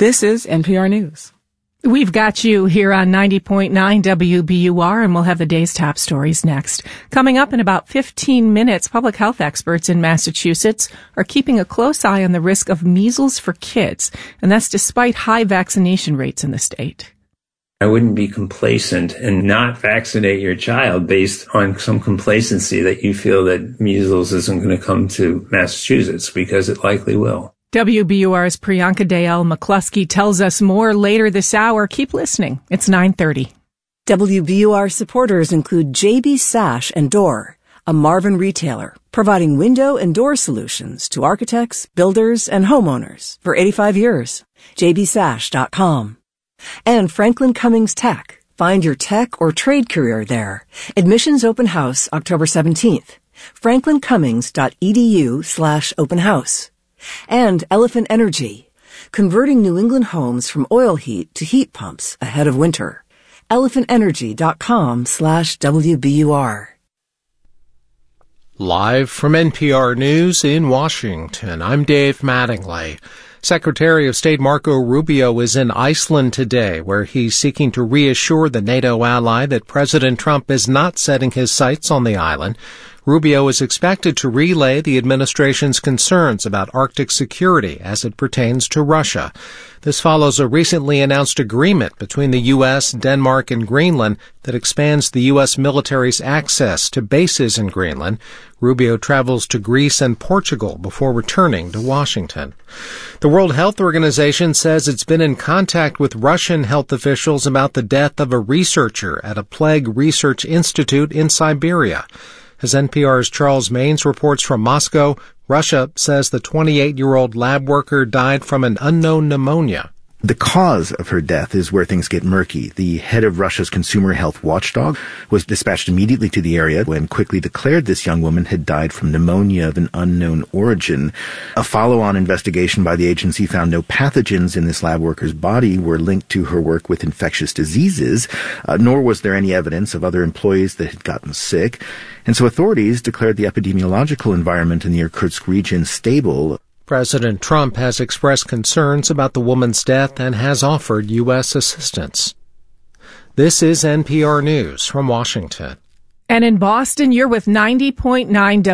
This is NPR News. We've got you here on 90.9 WBUR, and we'll have the day's top stories next. Coming up in about 15 minutes, public health experts in Massachusetts are keeping a close eye on the risk of measles for kids, and that's despite high vaccination rates in the state. I wouldn't be complacent and not vaccinate your child based on some complacency that you feel that measles isn't going to come to Massachusetts, because it likely will. WBUR's Priyanka Dayal McCluskey tells us more later this hour. Keep listening. It's 9:30. WBUR supporters include JB Sash and Door, a Marvin retailer, providing window and door solutions to architects, builders, and homeowners for 85 years. JBSash.com. And Franklin Cummings Tech. Find your tech or trade career there. Admissions open house October 17th. franklincummings.edu/open house. And Elephant Energy, converting New England homes from oil heat to heat pumps ahead of winter. elephantenergy.com/WBUR. Live from NPR News in Washington, I'm Dave Mattingly. Secretary of State Marco Rubio is in Iceland today, where he's seeking to reassure the NATO ally that President Trump is not setting his sights on the island. Rubio is expected to relay the administration's concerns about Arctic security as it pertains to Russia. This follows a recently announced agreement between the U.S., Denmark, and Greenland that expands the U.S. military's access to bases in Greenland. Rubio travels to Greece and Portugal before returning to Washington. The World Health Organization says it's been in contact with Russian health officials about the death of a researcher at a plague research institute in Siberia. As NPR's Charles Maines reports from Moscow, Russia says the 28-year-old lab worker died from an unknown pneumonia. The cause of her death is where things get murky. The head of Russia's consumer health watchdog was dispatched immediately to the area and quickly declared this young woman had died from pneumonia of an unknown origin. A follow-on investigation by the agency found no pathogens in this lab worker's body were linked to her work with infectious diseases, nor was there any evidence of other employees that had gotten sick. And so authorities declared the epidemiological environment in the Irkutsk region stable. President Trump has expressed concerns about the woman's death and has offered U.S. assistance. This is NPR News from Washington. And in Boston, you're with 90.9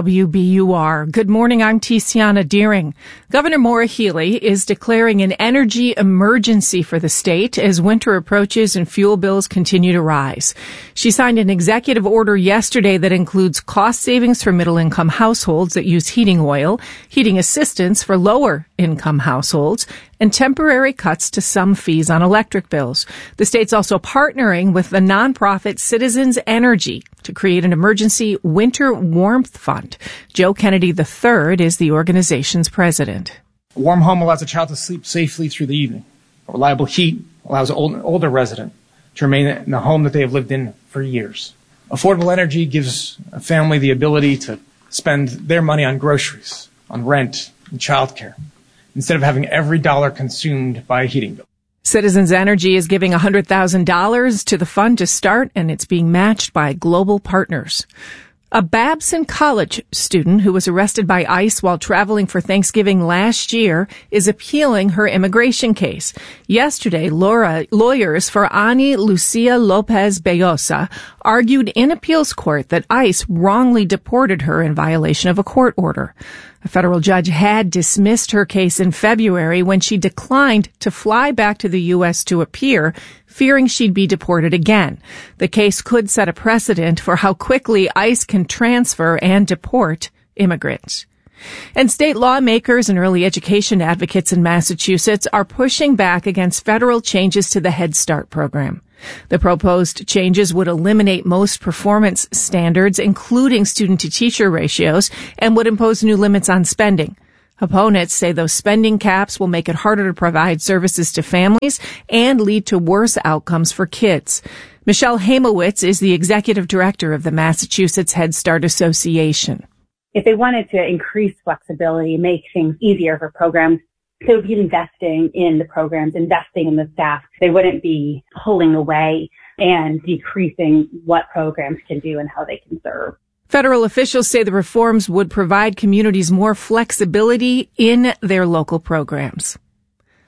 WBUR. Good morning, I'm Tiziana Deering. Governor Maura Healey is declaring an energy emergency for the state as winter approaches and fuel bills continue to rise. She signed an executive order yesterday that includes cost savings for middle-income households that use heating oil, heating assistance for lower-income households, and temporary cuts to some fees on electric bills. The state's also partnering with the nonprofit Citizens Energy to create an emergency winter warmth fund. Joe Kennedy III is the organization's president. A warm home allows a child to sleep safely through the evening. Reliable heat allows an older resident to remain in the home that they have lived in for years. Affordable energy gives a family the ability to spend their money on groceries, on rent, and childcare, instead of having every dollar consumed by a heating bill. Citizens Energy is giving $100,000 to the fund to start, and it's being matched by global partners. A Babson College student who was arrested by ICE while traveling for Thanksgiving last year is appealing her immigration case. Yesterday, lawyers for Ani Lucia Lopez Bellosa argued in appeals court that ICE wrongly deported her in violation of a court order. A federal judge had dismissed her case in February when she declined to fly back to the U.S. to appear, fearing she'd be deported again. The case could set a precedent for how quickly ICE can transfer and deport immigrants. And state lawmakers and early education advocates in Massachusetts are pushing back against federal changes to the Head Start program. The proposed changes would eliminate most performance standards, including student-to-teacher ratios, and would impose new limits on spending. Opponents say those spending caps will make it harder to provide services to families and lead to worse outcomes for kids. Michelle Hamowitz is the executive director of the Massachusetts Head Start Association. If they wanted to increase flexibility, make things easier for programs, they would be investing in the programs, investing in the staff. They wouldn't be pulling away and decreasing what programs can do and how they can serve. Federal officials say the reforms would provide communities more flexibility in their local programs.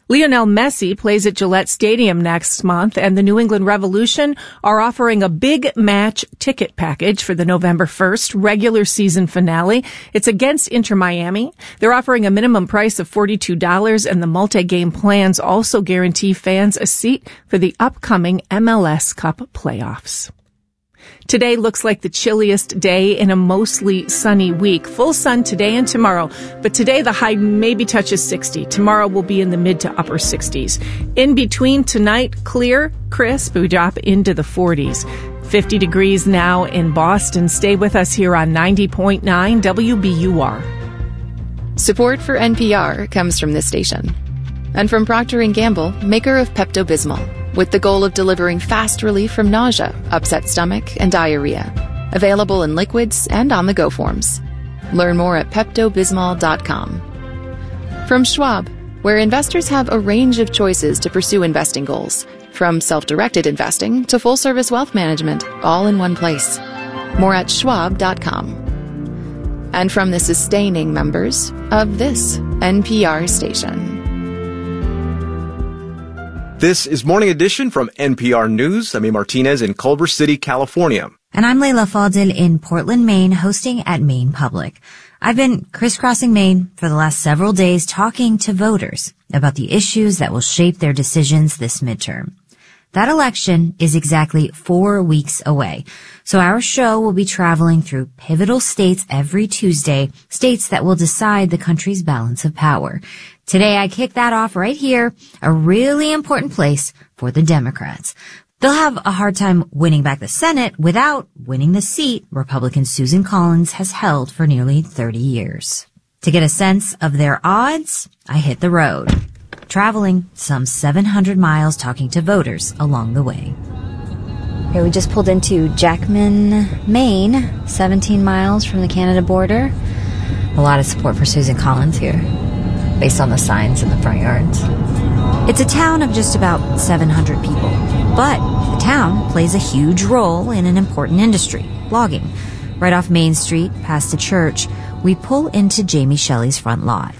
Lionel Messi plays at Gillette Stadium next month, and the New England Revolution are offering a big match ticket package for the November 1st regular season finale. It's against Inter Miami. They're offering a minimum price of $42, and the multi-game plans also guarantee fans a seat for the upcoming MLS Cup playoffs. Today looks like the chilliest day in a mostly sunny week. Full sun today and tomorrow, but today the high maybe touches 60. Tomorrow will be in the mid to upper 60s. In between tonight, clear, crisp, we drop into the 40s. 50 degrees now in Boston. Stay with us here on 90.9 WBUR. Support for NPR comes from this station and from Procter & Gamble, maker of Pepto-Bismol, with the goal of delivering fast relief from nausea, upset stomach, and diarrhea. Available in liquids and on-the-go forms. Learn more at PeptoBismol.com. From Schwab, where investors have a range of choices to pursue investing goals, from self-directed investing to full-service wealth management, all in one place. More at Schwab.com. And from the sustaining members of this NPR station. This is Morning Edition from NPR News. I'm A. Martinez in Culver City, California. And I'm Layla Fadil in Portland, Maine, hosting at Maine Public. I've been crisscrossing Maine for the last several days talking to voters about the issues that will shape their decisions this midterm. That election is exactly 4 weeks away. So our show will be traveling through pivotal states every Tuesday, states that will decide the country's balance of power. Today I kick that off right here, a really important place for the Democrats. They'll have a hard time winning back the Senate without winning the seat Republican Susan Collins has held for nearly 30 years. To get a sense of their odds, I hit the road, traveling some 700 miles talking to voters along the way. Okay, we just pulled into Jackman, Maine, 17 miles from the Canada border. A lot of support for Susan Collins here, based on the signs in the front yards. It's a town of just about 700 people, but the town plays a huge role in an important industry, logging. Right off Main Street, past the church, we pull into Jamie Shelley's front lot.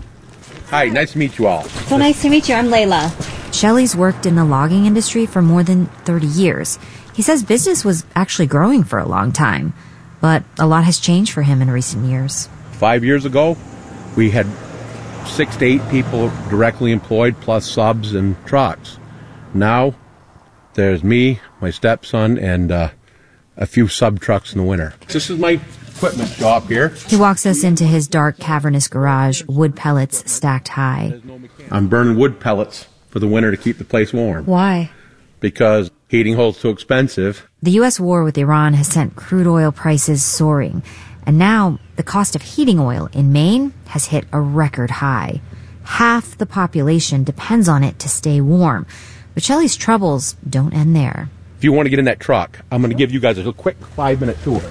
Hi, nice to meet you all. So nice to meet you. I'm Layla. Shelley's worked in the logging industry for more than 30 years. He says business was actually growing for a long time, but a lot has changed for him in recent years. 5 years ago, we had 6 to 8 people directly employed, plus subs and trucks. Now, there's me, my stepson, and a few sub trucks in the winter. This is my equipment shop here. He walks us into his dark, cavernous garage, wood pellets stacked high. I'm burning wood pellets for the winter to keep the place warm. Why? Because heating oil's too expensive. The U.S. war with Iran has sent crude oil prices soaring, and now the cost of heating oil in Maine has hit a record high. Half the population depends on it to stay warm. But Shelley's troubles don't end there. If you want to get in that truck, I'm going to give you guys a quick 5-minute tour.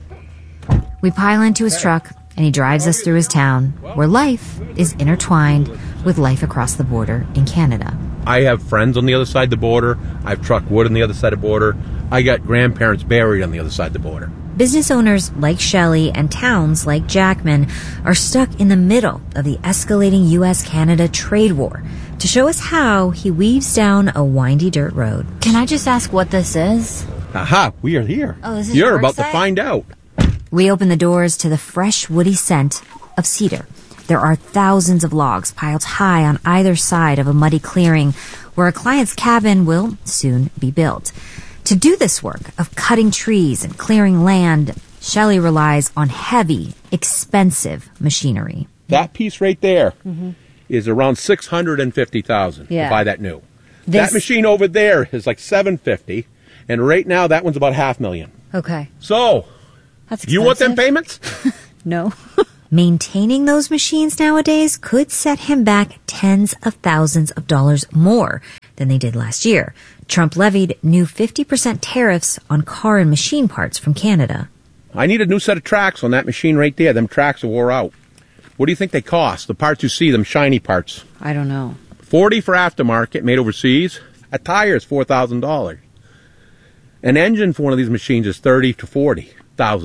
We pile into his truck, and he drives us through his town, where life is intertwined with life across the border in Canada. I have friends on the other side of the border. I've trucked wood on the other side of the border. I got grandparents buried on the other side of the border. Business owners like Shelley and towns like Jackman are stuck in the middle of the escalating U.S.-Canada trade war. To show us how, he weaves down a windy dirt road. Can I just ask what this is? Aha, we are here. Oh, this is You're your about site? to find out. We open the doors to the fresh, woody scent of cedar. There are thousands of logs piled high on either side of a muddy clearing where a client's cabin will soon be built. To do this work of cutting trees and clearing land, Shelley relies on heavy, expensive machinery. That piece right there is around $650,000 to buy that new. That machine over there is like $750,000, and right now that one's about $500,000. Okay. So, That's expensive. You want them payments? No. Maintaining those machines nowadays could set him back tens of thousands of dollars more than they did last year. Trump levied new 50% tariffs on car and machine parts from Canada. I need a new set of tracks on that machine right there. Them tracks are wore out. What do you think they cost? The parts you see, them shiny parts. I don't know. $40,000 for aftermarket, made overseas. A tire is $4,000. An engine for one of these machines is $30,000 to $40,000.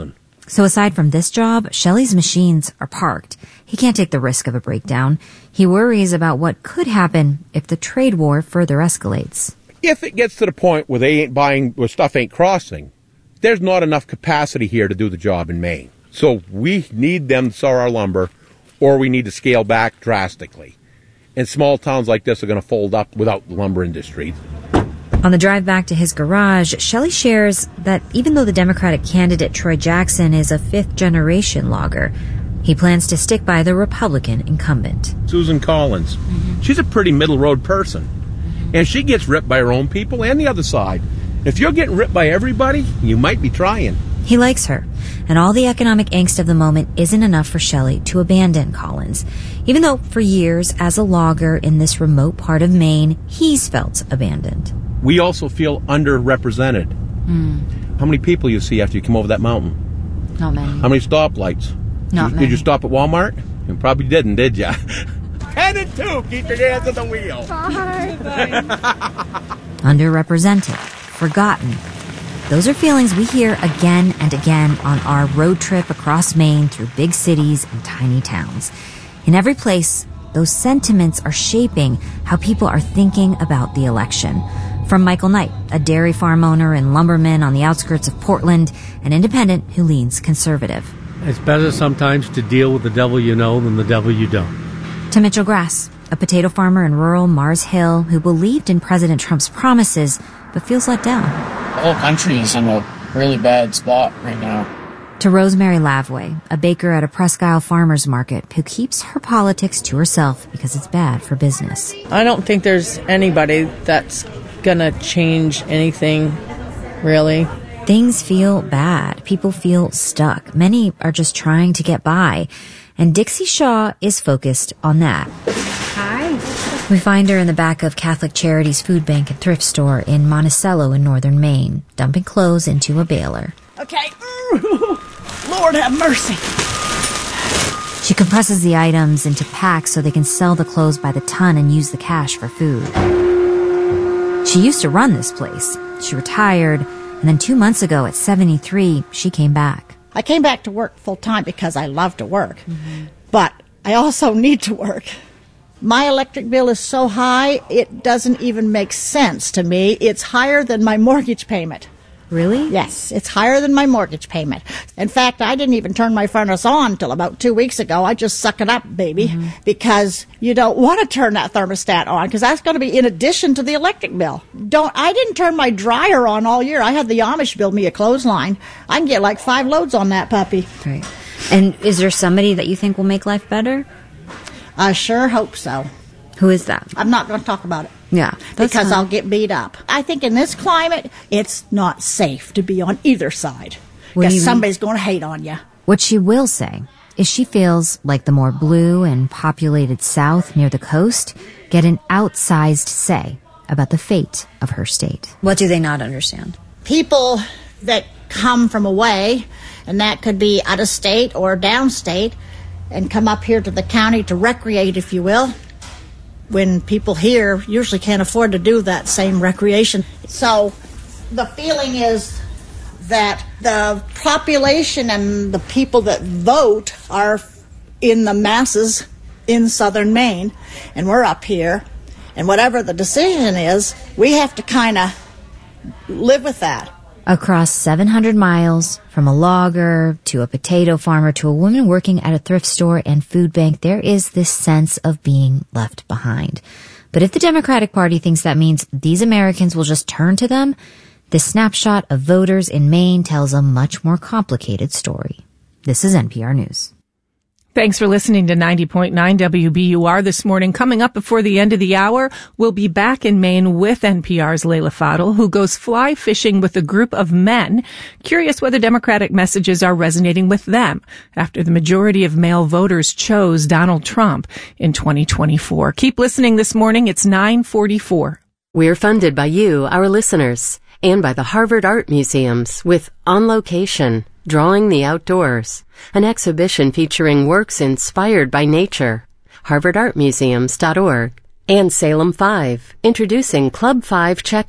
So aside from this job, Shelley's machines are parked. He can't take the risk of a breakdown. He worries about what could happen if the trade war further escalates. If it gets to the point where they ain't buying, where stuff ain't crossing, there's not enough capacity here to do the job in Maine. So we need them to sell our lumber, or we need to scale back drastically. And small towns like this are going to fold up without the lumber industry. On the drive back to his garage, Shelley shares that even though the Democratic candidate Troy Jackson is a fifth-generation logger, he plans to stick by the Republican incumbent. Susan Collins. She's a pretty middle-road person. And she gets ripped by her own people and the other side. If you're getting ripped by everybody, you might be trying. He likes her, and all the economic angst of the moment isn't enough for Shelley to abandon Collins. Even though for years, as a logger in this remote part of Maine, he's felt abandoned. We also feel underrepresented. How many people you see after you come over that mountain? Not many. How many stoplights? Not many. Did you stop at Walmart? You probably didn't, did you? 10 and 2, keep your hands on the wheel. Underrepresented, forgotten. Those are feelings we hear again and again on our road trip across Maine through big cities and tiny towns. In every place, those sentiments are shaping how people are thinking about the election. From Michael Knight, a dairy farm owner and lumberman on the outskirts of Portland, an independent who leans conservative. It's better sometimes to deal with the devil you know than the devil you don't. To Mitchell Grass, a potato farmer in rural Mars Hill who believed in President Trump's promises but feels let down. The whole country is in a really bad spot right now. To Rosemary Lavway, a baker at a Presque Isle farmers market who keeps her politics to herself because it's bad for business. I don't think there's anybody that's gonna change anything, really. Things feel bad. People feel stuck. Many are just trying to get by. And Dixie Shaw is focused on that. Hi. We find her in the back of Catholic Charities Food Bank and Thrift Store in Monticello in northern Maine, dumping clothes into a baler. Okay. Lord have mercy. She compresses the items into packs so they can sell the clothes by the ton and use the cash for food. She used to run this place. She retired, and then 2 months ago at 73, she came back. I came back to work full time because I love to work, but I also need to work. My electric bill is so high, it doesn't even make sense to me. It's higher than my mortgage payment. Really? Yes, it's higher than my mortgage payment. In fact, I didn't even turn my furnace on until about 2 weeks ago. I just suck it up, baby, because you don't want to turn that thermostat on, because that's going to be in addition to the electric bill. I didn't turn my dryer on all year. I had the Amish build me a clothesline. I can get like 5 loads on that puppy. Right. And is there somebody that you think will make life better? I sure hope so. Who is that? I'm not going to talk about it. Yeah. Because I'll get beat up. I think in this climate, it's not safe to be on either side. Because somebody's going to hate on you. What she will say is she feels like the more blue and populated South near the coast get an outsized say about the fate of her state. What do they not understand? People that come from away, and that could be out of state or downstate, and come up here to the county to recreate, if you will, when people here usually can't afford to do that same recreation. So the feeling is that the population and the people that vote are in the masses in southern Maine, and we're up here, and whatever the decision is, we have to kind of live with that. Across 700 miles, from a logger to a potato farmer to a woman working at a thrift store and food bank, there is this sense of being left behind. But if the Democratic Party thinks that means these Americans will just turn to them, this snapshot of voters in Maine tells a much more complicated story. This is NPR News. Thanks for listening to 90.9 WBUR this morning. Coming up before the end of the hour, we'll be back in Maine with NPR's Leila Fadel, who goes fly fishing with a group of men, curious whether Democratic messages are resonating with them after the majority of male voters chose Donald Trump in 2024. Keep listening this morning. It's 9:44. We're funded by you, our listeners, and by the Harvard Art Museums with On Location, Drawing the Outdoors, an exhibition featuring works inspired by nature. HarvardArtMuseums.org. And Salem 5, introducing Club 5 Checking,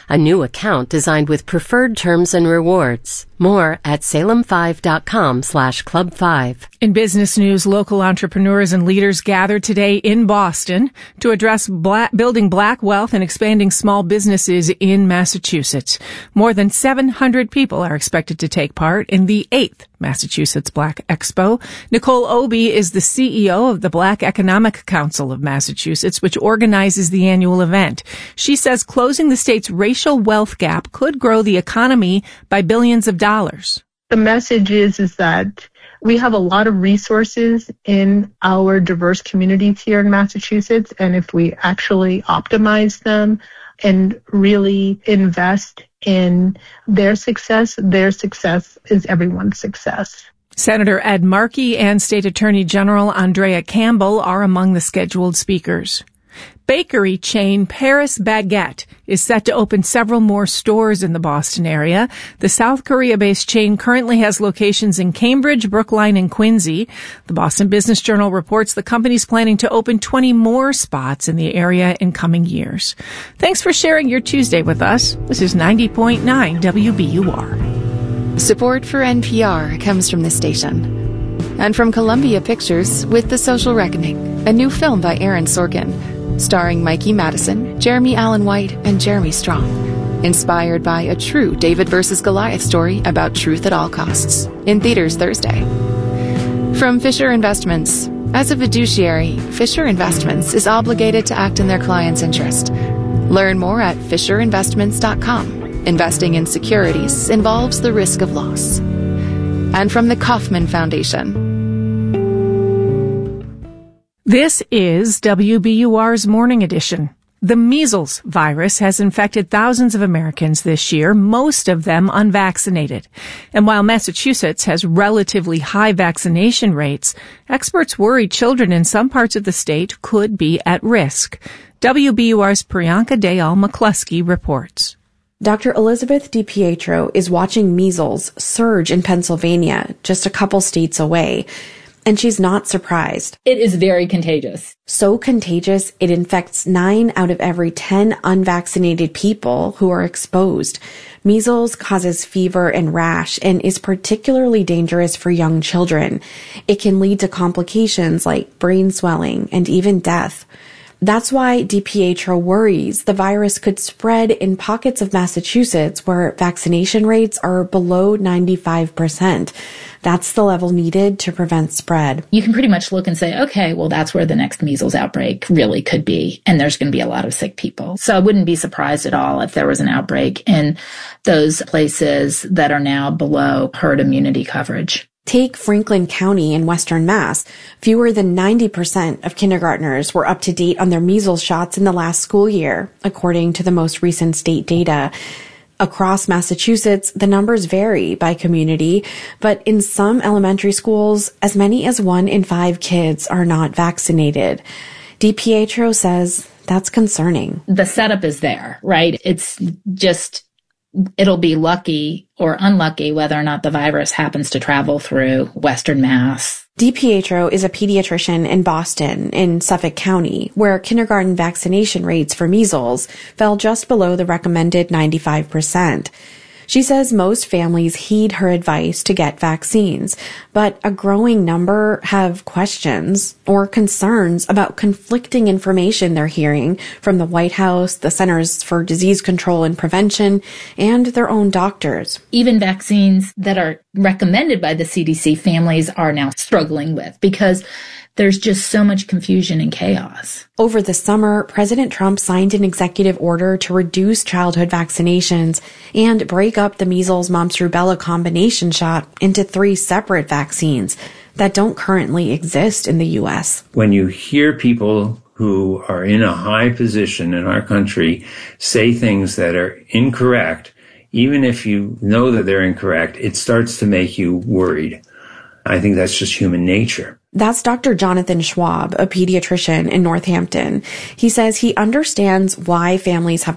a new account designed with preferred terms and rewards. More at salem5.com/club5. In business news, local entrepreneurs and leaders gathered today in Boston to address building black wealth and expanding small businesses in Massachusetts. More than 700 people are expected to take part in the 8th Massachusetts Black Expo. Nicole Obie is the CEO of the Black Economic Council of Massachusetts, which organizes the annual event. She says closing the state's racial wealth gap could grow the economy by billions of dollars. The message is that we have a lot of resources in our diverse communities here in Massachusetts, and if we actually optimize them and really invest in their success is everyone's success. Senator Ed Markey and State Attorney General Andrea Campbell are among the scheduled speakers. Bakery chain Paris Baguette is set to open several more stores in the Boston area. The South Korea-based chain currently has locations in Cambridge, Brookline, and Quincy. The Boston Business Journal reports the company's planning to open 20 more spots in the area in coming years. Thanks for sharing your Tuesday with us. This is 90.9 WBUR. Support for NPR comes from this station. And from Columbia Pictures with The Social Reckoning, a new film by Aaron Sorkin, starring Mikey Madison, Jeremy Allen White, and Jeremy Strong. Inspired by a true David versus Goliath story about truth at all costs. In theaters Thursday. From Fisher Investments. As a fiduciary, Fisher Investments is obligated to act in their client's interest. Learn more at FisherInvestments.com. Investing in securities involves the risk of loss. And from the Kauffman Foundation. This is WBUR's Morning Edition. The measles virus has infected thousands of Americans this year, most of them unvaccinated. And while Massachusetts has relatively high vaccination rates, experts worry children in some parts of the state could be at risk. WBUR's Priyanka Dayal McCluskey reports. Dr. Elizabeth DiPietro is watching measles surge in Pennsylvania, just a couple states away. And she's not surprised. It is very contagious. So contagious, it infects 9 out of every 10 unvaccinated people who are exposed. Measles causes fever and rash and is particularly dangerous for young children. It can lead to complications like brain swelling and even death. That's why DiPietro worries the virus could spread in pockets of Massachusetts where vaccination rates are below 95%. That's the level needed to prevent spread. You can pretty much look and say, okay, well, that's where the next measles outbreak really could be. And there's going to be a lot of sick people. So I wouldn't be surprised at all if there was an outbreak in those places that are now below herd immunity coverage. Take Franklin County in Western Mass. Fewer than 90% of kindergartners were up to date on their measles shots in the last school year, according to the most recent state data. Across Massachusetts, the numbers vary by community, but in some elementary schools, as many as 1 in 5 kids are not vaccinated. DiPietro says that's concerning. The setup is there, right? It's just, it'll be lucky or unlucky whether or not the virus happens to travel through Western Mass. DiPietro is a pediatrician in Boston, in Suffolk County, where kindergarten vaccination rates for measles fell just below the recommended 95%. She says most families heed her advice to get vaccines, but a growing number have questions or concerns about conflicting information they're hearing from the White House, the Centers for Disease Control and Prevention, and their own doctors. Even vaccines that are recommended by the CDC, families are now struggling with because there's just so much confusion and chaos. Over the summer, President Trump signed an executive order to reduce childhood vaccinations and break up the measles, mumps, rubella combination shot into 3 separate vaccines that don't currently exist in the U.S. When you hear people who are in a high position in our country say things that are incorrect, even if you know that they're incorrect, it starts to make you worried. I think that's just human nature. That's Dr. Jonathan Schwab, a pediatrician in Northampton. He says he understands why families have